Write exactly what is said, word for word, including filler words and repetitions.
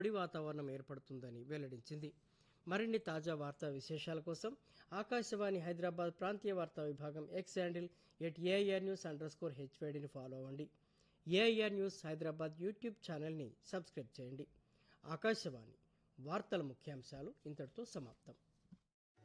పొడి వాతావరణం ఏర్పడుతుందని వెల్లడించింది. మరిన్ని తాజా వార్తా విశేషాల కోసం ఆకాశవాణి హైదరాబాద్ ప్రాంతీయ వార్తా విభాగం X handle at AIR news under score హెచ్వైడిని follow అవ్వండి. ఏఐఆర్ న్యూస్ హైదరాబాద్ యూట్యూబ్ ఛానల్ని సబ్స్క్రైబ్ చేయండి. ఆకాశవాణి వార్తల ముఖ్యాంశాలు ఇంతటితో సమాప్తం.